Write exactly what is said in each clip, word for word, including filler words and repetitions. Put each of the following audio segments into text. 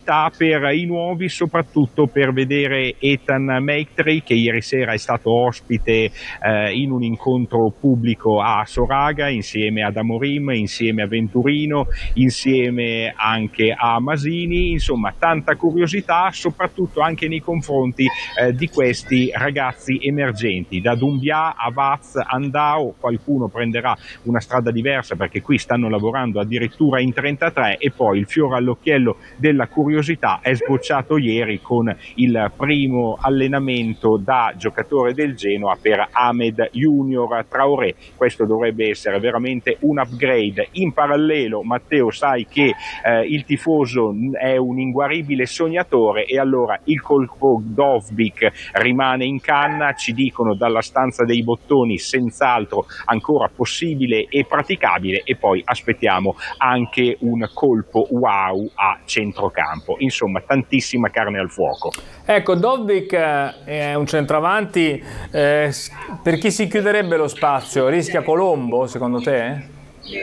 curiosità per i nuovi, soprattutto per vedere Ethan Meiktri, che ieri sera è stato ospite eh, in un incontro pubblico a Soraga insieme ad Amorim, insieme a Venturino, insieme anche a Masini. Insomma, tanta curiosità, soprattutto anche nei confronti eh, di questi ragazzi emergenti, da Doumbia a Vaz, Andao. Qualcuno prenderà una strada diversa perché qui stanno lavorando addirittura in trentatré, e poi il fiore all'occhiello della curiosità è sbocciato ieri con il primo allenamento da giocatore del Genoa per Ahmed Junior Traoré. Questo dovrebbe essere veramente un upgrade. In parallelo, Matteo, sai che eh, il tifoso è un inguaribile sognatore, e allora il colpo Dovbyk rimane in canna. Ci dicono dalla stanza dei bottoni senz'altro ancora possibile e praticabile, e poi aspettiamo anche un colpo wow a centrocampo. Insomma, tantissima carne al fuoco. Ecco, Dovbyk è un centravanti, eh, per chi si chiuderebbe lo spazio? Rischia Colombo, secondo te?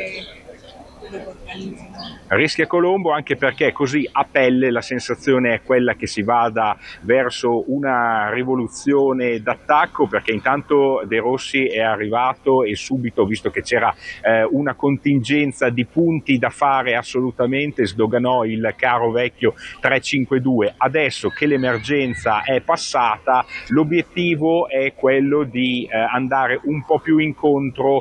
Rischia Colombo, anche perché così a pelle la sensazione è quella che si vada verso una rivoluzione d'attacco, perché intanto De Rossi è arrivato e subito, visto che c'era eh, una contingenza di punti da fare, assolutamente sdoganò il caro vecchio tre cinque due. Adesso che l'emergenza è passata, l'obiettivo è quello di eh, andare un po' più incontro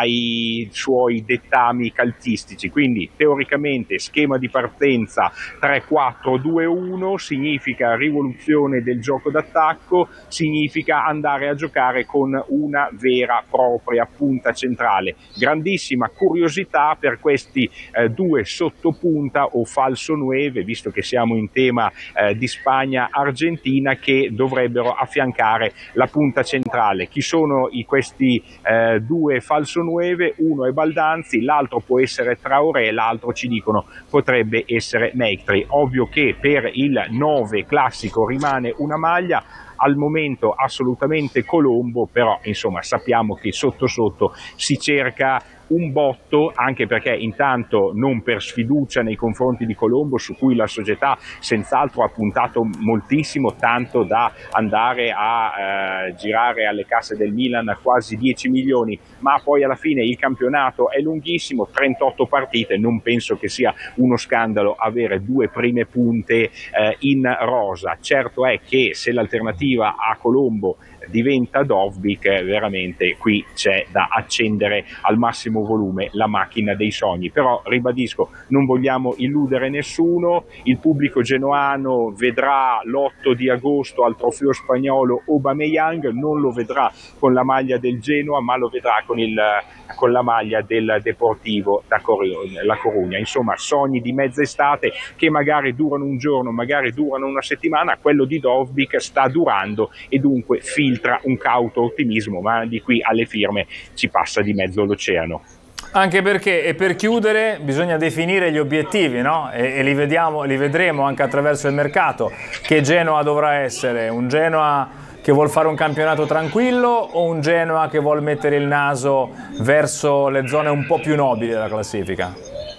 ai suoi dettami calcistici, quindi teoricamente schema di partenza tre quattro due uno significa rivoluzione del gioco d'attacco, significa andare a giocare con una vera propria punta centrale. Grandissima curiosità per questi eh, due sottopunta o falso nueve, visto che siamo in tema eh, di Spagna-Argentina, che dovrebbero affiancare la punta centrale. Chi sono i, questi eh, due falso nueve? Uno è Baldanzi, l'altro può essere Traoré, l'altro ci dicono potrebbe essere Meiktri. Ovvio che per il nove classico rimane una maglia, al momento assolutamente Colombo, però insomma sappiamo che sotto sotto si cerca un botto, anche perché intanto non per sfiducia nei confronti di Colombo, su cui la società senz'altro ha puntato moltissimo, tanto da andare a eh, girare alle casse del Milan quasi dieci milioni, ma poi alla fine il campionato è lunghissimo, trentotto partite, non penso che sia uno scandalo avere due prime punte eh, in rosa. Certo è che se l'alternativa a Colombo diventa Dovbyk, veramente qui c'è da accendere al massimo volume la macchina dei sogni. Però ribadisco, non vogliamo illudere nessuno, il pubblico genoano vedrà l'otto di agosto al trofeo spagnolo Aubameyang, non lo vedrà con la maglia del Genoa, ma lo vedrà con, il, con la maglia del Deportivo da Cor- La Corugna. Insomma, sogni di mezza estate che magari durano un giorno, magari durano una settimana. Quello di Dovbyk sta durando e dunque filtra un cauto ottimismo, ma di qui alle firme ci passa di mezzo l'oceano. Anche perché, e per chiudere, bisogna definire gli obiettivi, no? E, e li, vediamo, li vedremo anche attraverso il mercato. Che Genoa dovrà essere? Un Genoa che vuol fare un campionato tranquillo o un Genoa che vuol mettere il naso verso le zone un po' più nobili della classifica?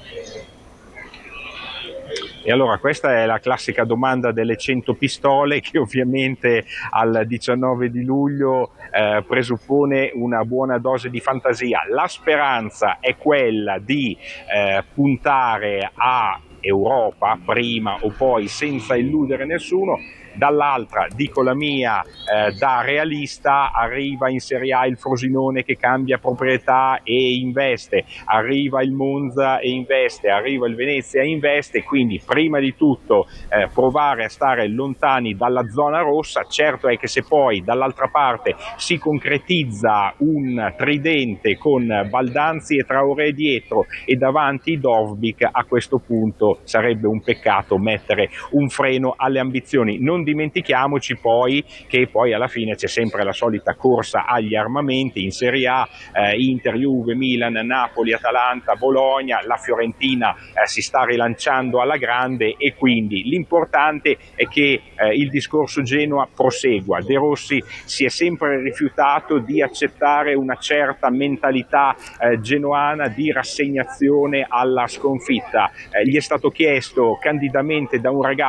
E allora questa è la classica domanda delle cento pistole, che ovviamente al diciannove di luglio eh, presuppone una buona dose di fantasia. La speranza è quella di eh, puntare a Europa prima o poi, senza illudere nessuno. Dall'altra, dico la mia eh, da realista, arriva in Serie A il Frosinone che cambia proprietà e investe, arriva il Monza e investe, arriva il Venezia e investe, quindi prima di tutto eh, provare a stare lontani dalla zona rossa. Certo è che se poi dall'altra parte si concretizza un tridente con Baldanzi e Traoré dietro e davanti Dovbyk, a questo punto sarebbe un peccato mettere un freno alle ambizioni. Non dimentichiamoci poi che poi alla fine c'è sempre la solita corsa agli armamenti in Serie A, eh, Inter, Juve, Milan, Napoli, Atalanta, Bologna, la Fiorentina eh, si sta rilanciando alla grande, e quindi l'importante è che eh, il discorso Genoa prosegua. De Rossi si è sempre rifiutato di accettare una certa mentalità eh, genoana di rassegnazione alla sconfitta. Eh, gli è stato chiesto candidamente da un ragazzo